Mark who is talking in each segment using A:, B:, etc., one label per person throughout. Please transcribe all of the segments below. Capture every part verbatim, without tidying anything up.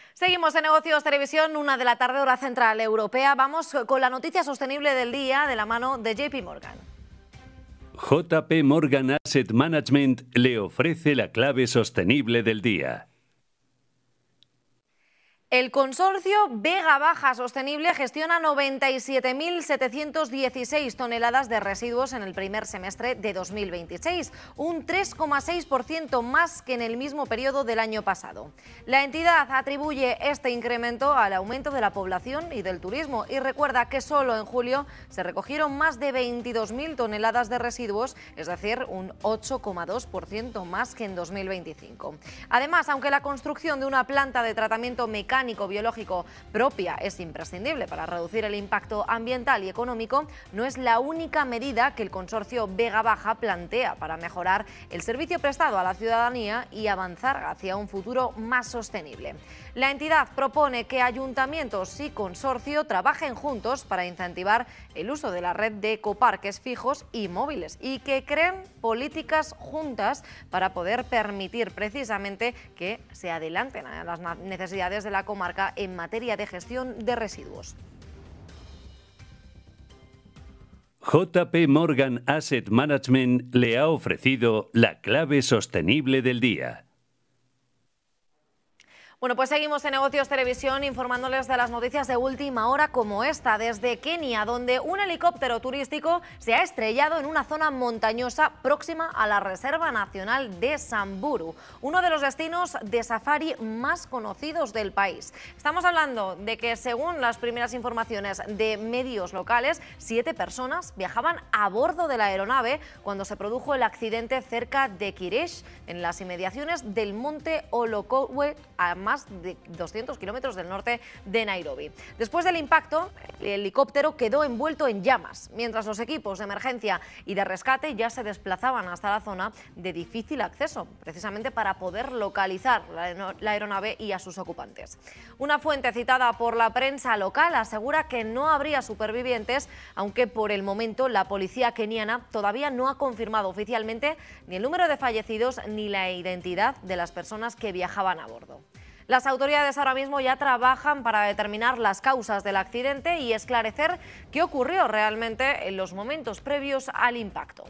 A: Seguimos en Negocios Televisión, una de la tarde, hora central europea. Vamos con la noticia sostenible del día de la mano de J P Morgan.
B: J P Morgan Asset Management le ofrece la clave sostenible del día.
A: El consorcio Vega Baja Sostenible gestiona noventa y siete mil setecientos dieciséis toneladas de residuos en el primer semestre de dos mil veintiséis, un tres coma seis por ciento más que en el mismo periodo del año pasado. La entidad atribuye este incremento al aumento de la población y del turismo y recuerda que solo en julio se recogieron más de veintidós mil toneladas de residuos, es decir, un ocho coma dos por ciento más que en dos mil veinticinco. Además, aunque la construcción de una planta de tratamiento mecánico biológico propia es imprescindible para reducir el impacto ambiental y económico, no es la única medida que el consorcio Vega Baja plantea para mejorar el servicio prestado a la ciudadanía y avanzar hacia un futuro más sostenible. La entidad propone que ayuntamientos y consorcio trabajen juntos para incentivar el uso de la red de ecoparques fijos y móviles y que creen políticas juntas para poder permitir precisamente que se adelanten a las necesidades de la comarca en materia de gestión de residuos.
B: J P Morgan Asset Management le ha ofrecido la clave sostenible del día.
A: Bueno, pues seguimos en Negocios Televisión informándoles de las noticias de última hora como esta, desde Kenia, donde un helicóptero turístico se ha estrellado en una zona montañosa próxima a la Reserva Nacional de Samburu, uno de los destinos de safari más conocidos del país. Estamos hablando de que, según las primeras informaciones de medios locales, siete personas viajaban a bordo de la aeronave cuando se produjo el accidente cerca de Kiresh, en las inmediaciones del monte Olokotwe, a más de doscientos kilómetros del norte de Nairobi. Después del impacto, el helicóptero quedó envuelto en llamas, mientras los equipos de emergencia y de rescate ya se desplazaban hasta la zona de difícil acceso, precisamente para poder localizar la aeronave y a sus ocupantes. Una fuente citada por la prensa local asegura que no habría supervivientes, aunque por el momento la policía keniana todavía no ha confirmado oficialmente ni el número de fallecidos ni la identidad de las personas que viajaban a bordo. Las autoridades ahora mismo ya trabajan para determinar las causas del accidente y esclarecer qué ocurrió realmente en los momentos previos al impacto.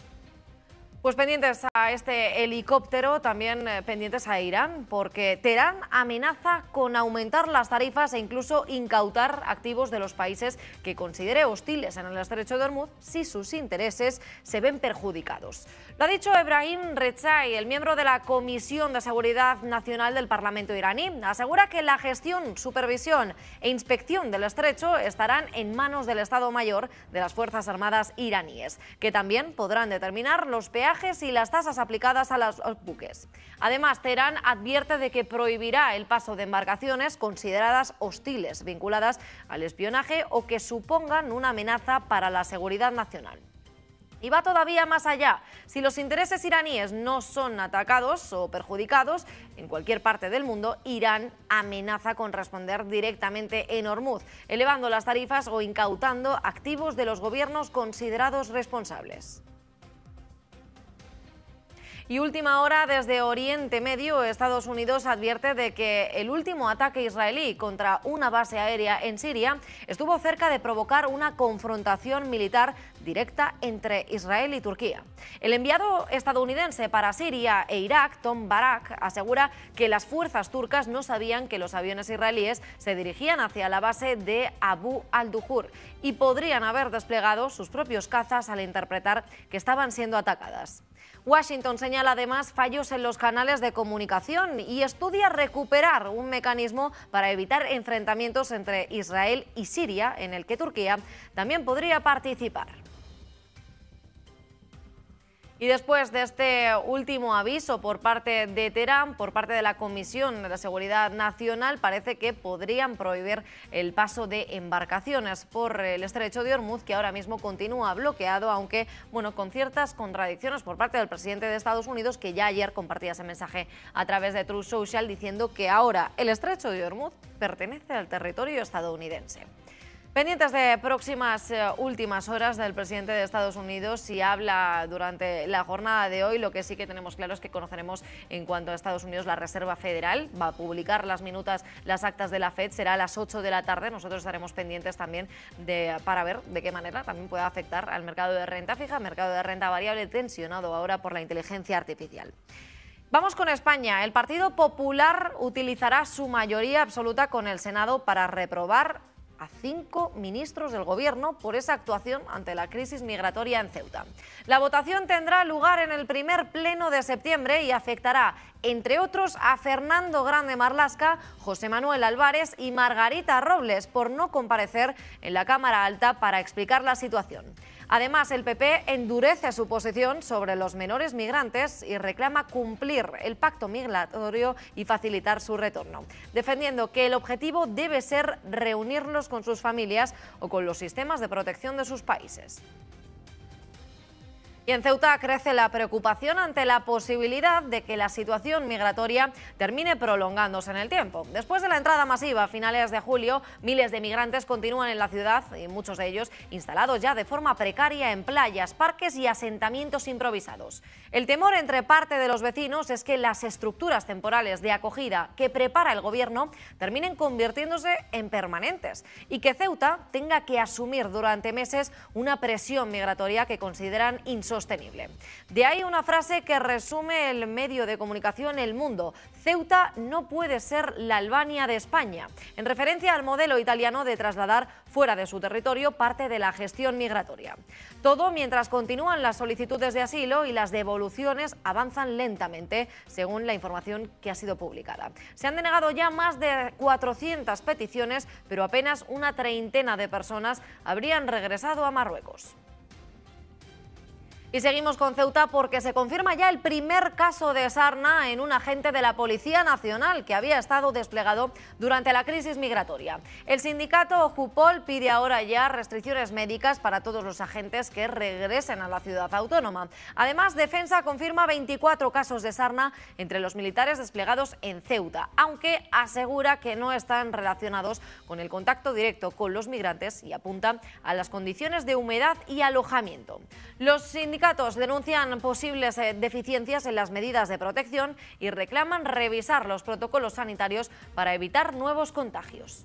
A: Pues pendientes a este helicóptero, también pendientes a Irán, porque Teherán amenaza con aumentar las tarifas e incluso incautar activos de los países que considere hostiles en el estrecho de Hormuz si sus intereses se ven perjudicados. Lo ha dicho Ebrahim Rechai, el miembro de la Comisión de Seguridad Nacional del Parlamento iraní. Asegura que la gestión, supervisión e inspección del estrecho estarán en manos del Estado Mayor de las Fuerzas Armadas iraníes, que también podrán determinar los peajes y las tasas aplicadas a los buques. Además, Teherán advierte de que prohibirá el paso de embarcaciones consideradas hostiles, vinculadas al espionaje o que supongan una amenaza para la seguridad nacional. Y va todavía más allá. Si los intereses iraníes no son atacados o perjudicados en cualquier parte del mundo, Irán amenaza con responder directamente en Hormuz, elevando las tarifas o incautando activos de los gobiernos considerados responsables. Y última hora, desde Oriente Medio, Estados Unidos advierte de que el último ataque israelí contra una base aérea en Siria estuvo cerca de provocar una confrontación militar directa entre Israel y Turquía. El enviado estadounidense para Siria e Irak, Tom Barak, asegura que las fuerzas turcas no sabían que los aviones israelíes se dirigían hacia la base de Abu al-Duhur y podrían haber desplegado sus propios cazas al interpretar que estaban siendo atacadas. Washington señala además fallos en los canales de comunicación y estudia recuperar un mecanismo para evitar enfrentamientos entre Israel y Siria, en el que Turquía también podría participar. Y después de este último aviso por parte de Teherán, por parte de la Comisión de Seguridad Nacional, parece que podrían prohibir el paso de embarcaciones por el estrecho de Hormuz, que ahora mismo continúa bloqueado, aunque bueno, con ciertas contradicciones por parte del presidente de Estados Unidos, que ya ayer compartía ese mensaje a través de Truth Social, diciendo que ahora el estrecho de Hormuz pertenece al territorio estadounidense. Pendientes de próximas eh, últimas horas del presidente de Estados Unidos, si habla durante la jornada de hoy. Lo que sí que tenemos claro es que conoceremos en cuanto a Estados Unidos la Reserva Federal. Va a publicar las minutas, las actas de la Fed, será a las ocho de la tarde. Nosotros estaremos pendientes también de, para ver de qué manera también puede afectar al mercado de renta fija, mercado de renta variable tensionado ahora por la inteligencia artificial. Vamos con España. El Partido Popular utilizará su mayoría absoluta con el Senado para reprobar a cinco ministros del Gobierno por esa actuación ante la crisis migratoria en Ceuta. La votación tendrá lugar en el primer pleno de septiembre y afectará, entre otros, a Fernando Grande Marlaska, José Manuel Álvarez y Margarita Robles por no comparecer en la Cámara Alta para explicar la situación. Además, el P P endurece su posición sobre los menores migrantes y reclama cumplir el pacto migratorio y facilitar su retorno, defendiendo que el objetivo debe ser reunirlos con sus familias o con los sistemas de protección de sus países. Y en Ceuta crece la preocupación ante la posibilidad de que la situación migratoria termine prolongándose en el tiempo. Después de la entrada masiva a finales de julio, miles de migrantes continúan en la ciudad y muchos de ellos instalados ya de forma precaria en playas, parques y asentamientos improvisados. El temor entre parte de los vecinos es que las estructuras temporales de acogida que prepara el gobierno terminen convirtiéndose en permanentes y que Ceuta tenga que asumir durante meses una presión migratoria que consideran insostenible. Sostenible. De ahí una frase que resume el medio de comunicación El Mundo: Ceuta no puede ser la Albania de España, en referencia al modelo italiano de trasladar fuera de su territorio parte de la gestión migratoria. Todo mientras continúan las solicitudes de asilo y las devoluciones avanzan lentamente, según la información que ha sido publicada. Se han denegado ya más de cuatrocientas peticiones, pero apenas una treintena de personas habrían regresado a Marruecos. Y seguimos con Ceuta porque se confirma ya el primer caso de sarna en un agente de la Policía Nacional que había estado desplegado durante la crisis migratoria. El sindicato Jupol pide ahora ya restricciones médicas para todos los agentes que regresen a la ciudad autónoma. Además, Defensa confirma veinticuatro casos de sarna entre los militares desplegados en Ceuta, aunque asegura que no están relacionados con el contacto directo con los migrantes y apunta a las condiciones de humedad y alojamiento. Los sindicatos Los sindicatos denuncian posibles deficiencias en las medidas de protección y reclaman revisar los protocolos sanitarios para evitar nuevos contagios.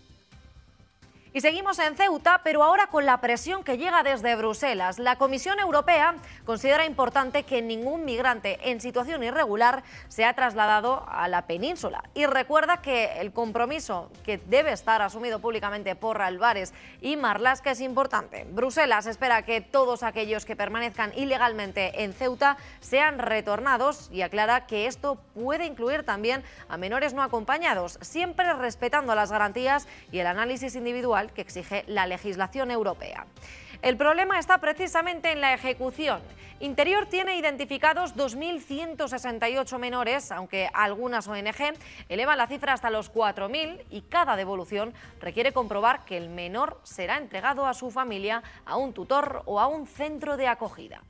A: Y seguimos en Ceuta, pero ahora con la presión que llega desde Bruselas. La Comisión Europea considera importante que ningún migrante en situación irregular sea trasladado a la península y recuerda que el compromiso que debe estar asumido públicamente por Álvarez y Marlaska es importante. Bruselas espera que todos aquellos que permanezcan ilegalmente en Ceuta sean retornados y aclara que esto puede incluir también a menores no acompañados, siempre respetando las garantías y el análisis individual que exige la legislación europea. El problema está precisamente en la ejecución. Interior tiene identificados dos mil ciento sesenta y ocho menores, aunque algunas O N G elevan la cifra hasta los cuatro mil y cada devolución requiere comprobar que el menor será entregado a su familia, a un tutor o a un centro de acogida.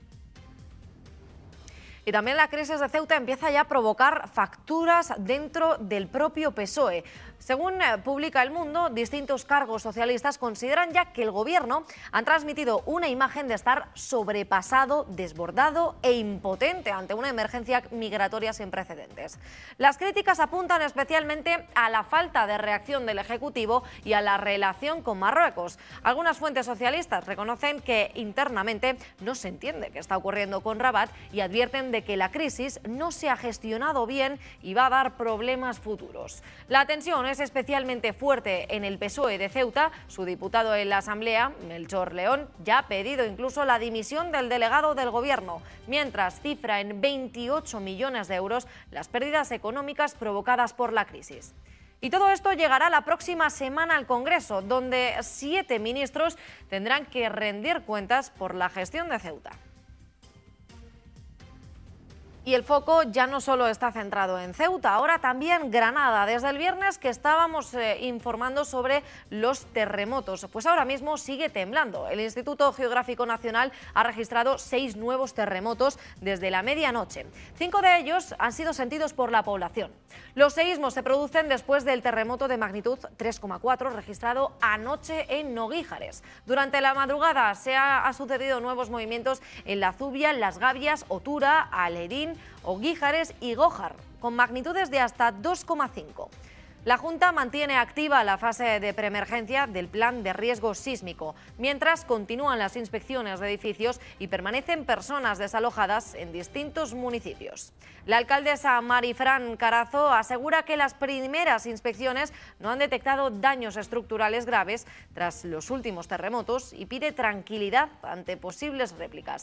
A: Y también la crisis de Ceuta empieza ya a provocar facturas dentro del propio P S O E. Según publica El Mundo, distintos cargos socialistas consideran ya que el gobierno ha transmitido una imagen de estar sobrepasado, desbordado e impotente ante una emergencia migratoria sin precedentes. Las críticas apuntan especialmente a la falta de reacción del Ejecutivo y a la relación con Marruecos. Algunas fuentes socialistas reconocen que internamente no se entiende qué está ocurriendo con Rabat y advierten de que la crisis no se ha gestionado bien y va a dar problemas futuros. La tensión es especialmente fuerte en el P S O E de Ceuta. Su diputado en la Asamblea, Melchor León, ya ha pedido incluso la dimisión del delegado del Gobierno, mientras cifra en veintiocho millones de euros las pérdidas económicas provocadas por la crisis. Y todo esto llegará la próxima semana al Congreso, donde siete ministros tendrán que rendir cuentas por la gestión de Ceuta. Y el foco ya no solo está centrado en Ceuta, ahora también Granada. Desde el viernes que estábamos eh, informando sobre los terremotos, pues ahora mismo sigue temblando. El Instituto Geográfico Nacional ha registrado seis nuevos terremotos desde la medianoche. Cinco de ellos han sido sentidos por la población. Los seísmos se producen después del terremoto de magnitud tres coma cuatro registrado anoche en Noguíjares. Durante la madrugada se ha, ha sucedido nuevos movimientos en La Zubia, Las Gavias, Otura, Aledín, Oguíjares y Gójar, con magnitudes de hasta dos coma cinco. La Junta mantiene activa la fase de preemergencia del plan de riesgo sísmico, mientras continúan las inspecciones de edificios y permanecen personas desalojadas en distintos municipios. La alcaldesa Marifran Carazo asegura que las primeras inspecciones no han detectado daños estructurales graves tras los últimos terremotos y pide tranquilidad ante posibles réplicas.